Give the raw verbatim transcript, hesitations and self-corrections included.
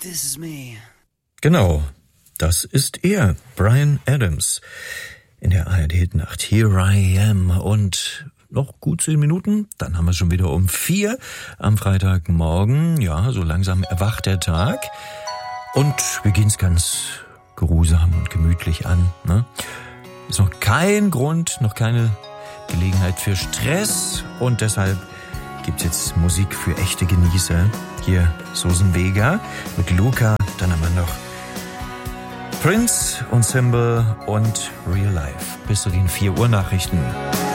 Genau, das ist er, Bryan Adams, in der A R D-Nacht. Here I Am. Und noch gut zehn Minuten, dann haben wir schon wieder um vier am Freitagmorgen. Ja, so langsam erwacht der Tag. Und wir gehen es ganz geruhsam und gemütlich an. Ne? Ist noch kein Grund, noch keine Gelegenheit für Stress. Und deshalb gibt's jetzt Musik für echte Genießer. Hier Susan Vega mit Luca. Dann haben wir noch Prince und Symbol und Real Life. Bis zu den vier Uhr Nachrichten.